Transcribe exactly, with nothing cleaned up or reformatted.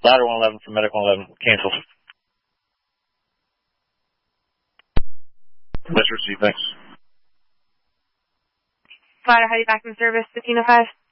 Ladder one eleven from Medic one eleven, cancel. Let's receive, thanks. Ladder, how do you back in service, fifteen oh five?